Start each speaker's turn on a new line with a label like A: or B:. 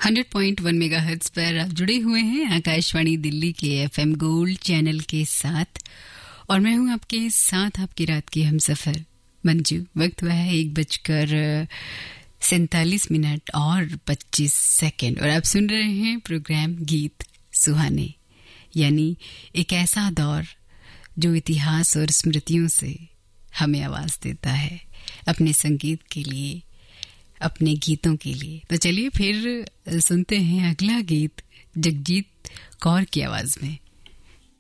A: 100.1 megahertz पर आप जुड़े हुए हैं आकाशवाणी दिल्ली के एफएम गोल्ड चैनल के साथ और मैं हूं आपके साथ आपकी रात की हमसफर मंजू। वक्त हुआ है 1:47 और 25 सेकंड और आप सुन रहे हैं प्रोग्राम गीत सुहाने, यानी एक ऐसा दौर जो इतिहास और स्मृतियों से हमें आवाज देता है अपने संगीत के लिए, अपने गीतों के लिए। तो चलिए फिर सुनते हैं अगला गीत जगजीत कौर की आवाज में।